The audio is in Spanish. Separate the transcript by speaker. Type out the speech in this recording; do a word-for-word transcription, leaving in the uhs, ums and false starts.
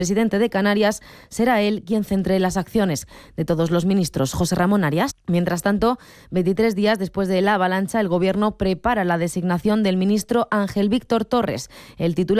Speaker 1: presidente de Canarias, será él quien centre las acciones de todos los ministros. José Ramón Arias. Mientras tanto, veintitrés días después de la avalancha, el Gobierno prepara la designación del ministro Ángel Víctor Torres. El titular